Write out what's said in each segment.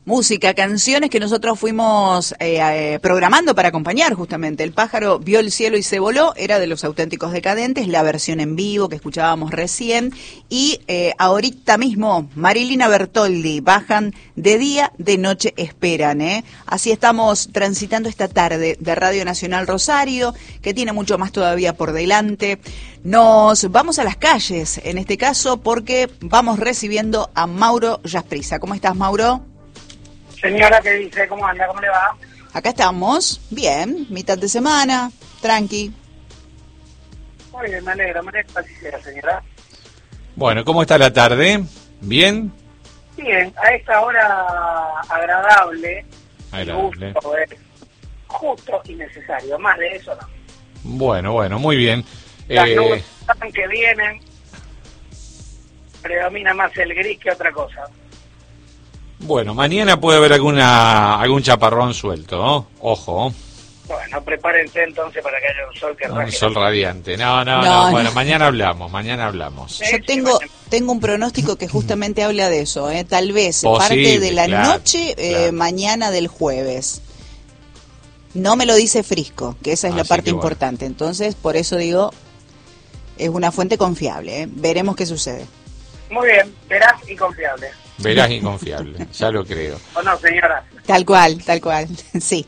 Música, canciones que nosotros fuimos programando para acompañar justamente. El pájaro vio el cielo y se voló, era de Los Auténticos Decadentes, la versión en vivo que escuchábamos recién. Y ahorita mismo, Marilina Bertoldi, bajan de día, de noche esperan. Así estamos transitando esta tarde de Radio Nacional Rosario, que tiene mucho más todavía por delante. Nos vamos a las calles, en este caso, porque vamos recibiendo a Mauro Jasprissa. ¿Cómo estás, Mauro? Señora, ¿qué dice? ¿Cómo anda? ¿Cómo le va? Acá estamos, bien, mitad de semana, tranqui. Muy bien, me alegro, así sea, señora. Bueno, ¿cómo está la tarde? ¿Bien? Bien, a esta hora agradable. Justo, justo y necesario, más de eso no. Bueno, muy bien. Las nubes que vienen, predomina más el gris que otra cosa. Bueno, mañana puede haber algún chaparrón suelto, ¿no? Ojo. Bueno, prepárense entonces para que haya un sol que raje. Un sol radiante. No. Bueno, mañana hablamos. Yo tengo un pronóstico que justamente habla de eso, tal vez Posible, parte de la noche, claro. mañana del jueves. No me lo dice Frisco, que esa es la parte importante. Entonces, por eso digo, es una fuente confiable, Veremos qué sucede. Muy bien, veraz y confiable. Veraz y confiable, ya lo creo. ¿O no, señora? Tal cual, sí.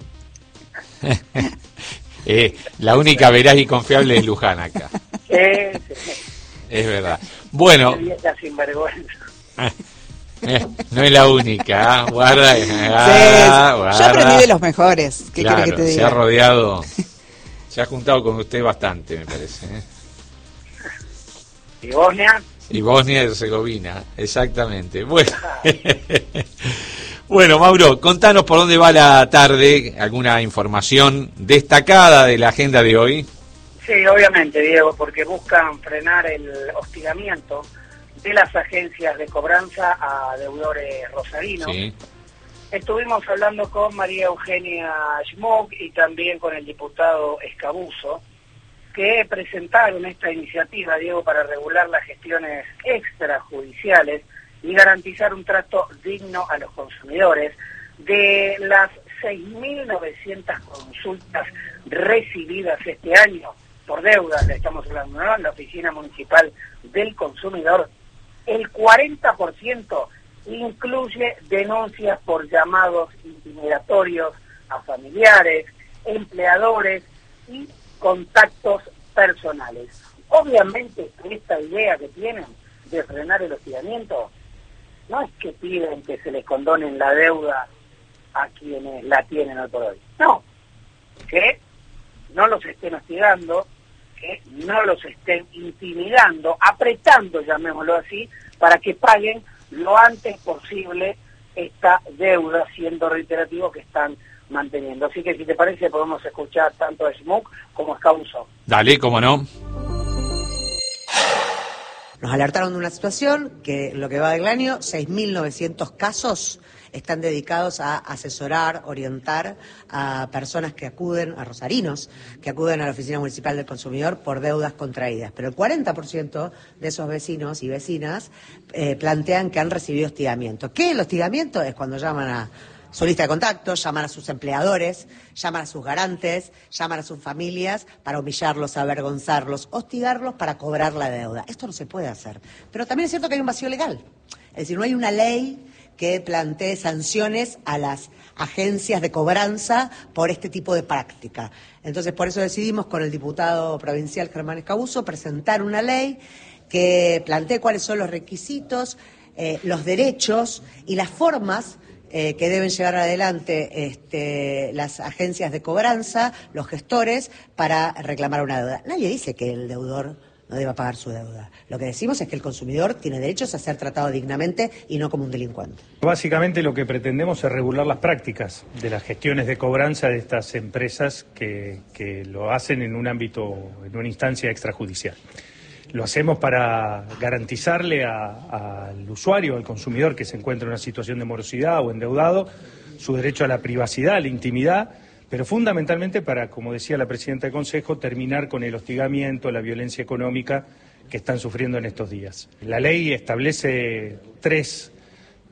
La única veraz y confiable es Luján acá. Sí. Es verdad. Bueno. Vieja sinvergüenza. No es la única, guarda. Guarda. Yo aprendí de los mejores. ¿Qué claro, quiere que te diga? Se ha rodeado, se ha juntado con usted bastante, me parece. ¿Y Bosnia? Y Bosnia y Herzegovina, exactamente. Bueno. Bueno, Mauro, contanos por dónde va la tarde, alguna información destacada de la agenda de hoy. Sí, obviamente, Diego, porque buscan frenar el hostigamiento de las agencias de cobranza a deudores rosarinos. Sí. Estuvimos hablando con María Eugenia Schmuck y también con el diputado Escabuso, que presentaron esta iniciativa, Diego, para regular las gestiones extrajudiciales y garantizar un trato digno a los consumidores. De las 6.900 consultas recibidas este año por deudas, le estamos hablando, ¿no?, en la Oficina Municipal del Consumidor, el 40% incluye denuncias por llamados intimidatorios a familiares, empleadores y contactos personales. Obviamente esta idea que tienen de frenar el hostigamiento no es que piden que se les condonen la deuda a quienes la tienen hoy por hoy. No, que no los estén hostigando, que no los estén intimidando, apretando, llamémoslo así, para que paguen lo antes posible esta deuda, siendo reiterativo que están manteniendo. Así que si te parece podemos escuchar tanto a Schmuck como a Escabuso. Dale, cómo no. Nos alertaron de una situación que lo que va del año, 6.900 casos están dedicados a asesorar, orientar a personas que acuden, a rosarinos, que acuden a la Oficina Municipal del Consumidor por deudas contraídas. Pero el 40% de esos vecinos y vecinas plantean que han recibido hostigamiento. ¿Qué es el hostigamiento? Es cuando llaman a su lista de contactos, llaman a sus empleadores, llaman a sus garantes, llaman a sus familias para humillarlos, avergonzarlos, hostigarlos para cobrar la deuda. Esto no se puede hacer. Pero también es cierto que hay un vacío legal. Es decir, no hay una ley que plantee sanciones a las agencias de cobranza por este tipo de práctica. Entonces, por eso decidimos con el diputado provincial Germán Escabuso presentar una ley que plantee cuáles son los requisitos, los derechos y las formas que deben llevar adelante las agencias de cobranza, los gestores, para reclamar una deuda. Nadie dice que el deudor no deba pagar su deuda. Lo que decimos es que el consumidor tiene derechos a ser tratado dignamente y no como un delincuente. Básicamente lo que pretendemos es regular las prácticas de las gestiones de cobranza de estas empresas que lo hacen en un ámbito, en una instancia extrajudicial. Lo hacemos para garantizarle al usuario, al consumidor que se encuentra en una situación de morosidad o endeudado, su derecho a la privacidad, a la intimidad, pero fundamentalmente para, como decía la presidenta del Consejo, terminar con el hostigamiento, la violencia económica que están sufriendo en estos días. La ley establece tres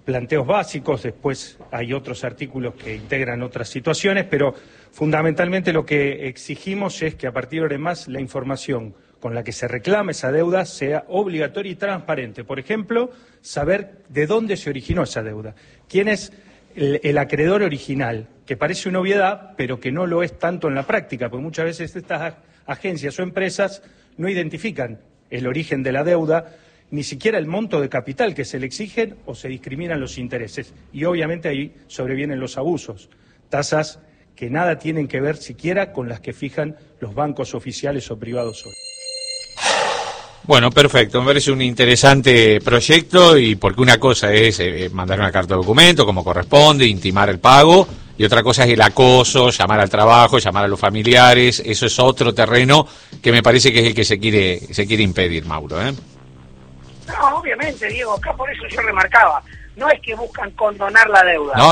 planteos básicos, después hay otros artículos que integran otras situaciones, pero fundamentalmente lo que exigimos es que a partir de ahora en más la información con la que se reclama esa deuda sea obligatoria y transparente. Por ejemplo, saber de dónde se originó esa deuda, quién es el acreedor original, que parece una obviedad, pero que no lo es tanto en la práctica, porque muchas veces estas agencias o empresas no identifican el origen de la deuda, ni siquiera el monto de capital que se le exigen o se discriminan los intereses. Y obviamente ahí sobrevienen los abusos, tasas que nada tienen que ver siquiera con las que fijan los bancos oficiales o privados hoy. Bueno, perfecto, me parece un interesante proyecto, y porque una cosa es mandar una carta de documento como corresponde, intimar el pago, y otra cosa es el acoso, llamar al trabajo, llamar a los familiares. Eso es otro terreno que me parece que es el que se quiere impedir, Mauro, ¿eh? No, obviamente, Diego, acá por eso yo remarcaba, no es que buscan condonar la deuda. No,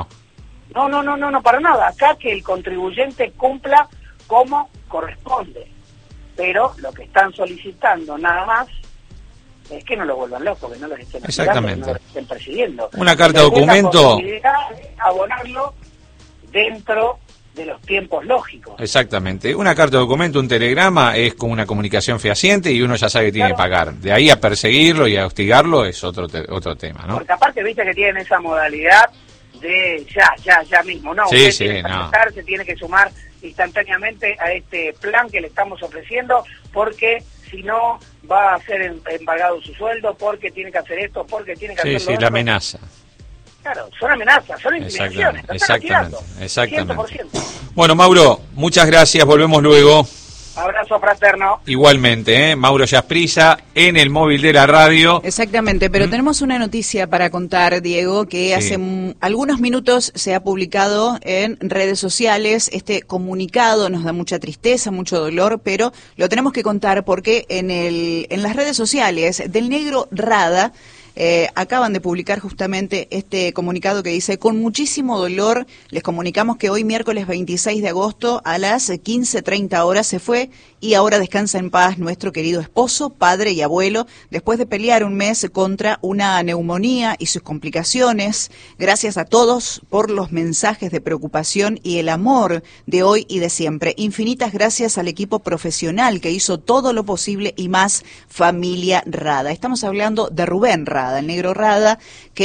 para nada. Acá que el contribuyente cumpla como corresponde. Pero lo que están solicitando nada más es que no lo vuelvan locos, que no los estén exactamente, no los estén persiguiendo. Una carta de documento, abonarlo dentro de los tiempos lógicos. Exactamente. Una carta de documento, un telegrama, es como una comunicación fehaciente y uno ya sabe que tiene que pagar. De ahí a perseguirlo y a hostigarlo es otro tema, ¿no? Porque aparte, viste que tienen esa modalidad de ya mismo, ¿no? Sí, usted tiene que presentarse, tiene que sumar instantáneamente a este plan que le estamos ofreciendo, porque si no va a ser embargado su sueldo, porque tiene que hacer esto, porque tiene que hacer lo otro. Sí, la amenaza. Claro, son amenazas, son intimidaciones. Exactamente. 100%. Bueno, Mauro, muchas gracias, volvemos luego. Abrazo fraterno. Igualmente, Mauro Yasprilla en el móvil de la radio. Exactamente, pero tenemos una noticia para contar, Diego, que hace algunos minutos se ha publicado en redes sociales. Este comunicado nos da mucha tristeza, mucho dolor, pero lo tenemos que contar porque en las redes sociales del Negro Rada acaban de publicar justamente este comunicado que dice: con muchísimo dolor les comunicamos que hoy miércoles 26 de agosto a las 15:30 horas se fue y ahora descansa en paz nuestro querido esposo, padre y abuelo, después de pelear un mes contra una neumonía y sus complicaciones. Gracias a todos por los mensajes de preocupación y el amor de hoy y de siempre. Infinitas gracias al equipo profesional que hizo todo lo posible y más, familia Rada. Estamos hablando de Rubén Rada, el Negro Rada,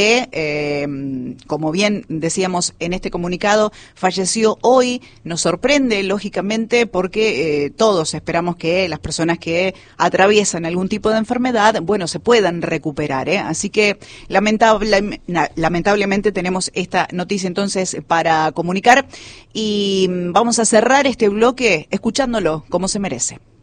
que, como bien decíamos en este comunicado, falleció hoy. Nos sorprende, lógicamente, porque todos esperamos que las personas que atraviesan algún tipo de enfermedad, bueno, se puedan recuperar, ¿eh? Así que lamentablemente tenemos esta noticia entonces para comunicar, y vamos a cerrar este bloque escuchándolo como se merece.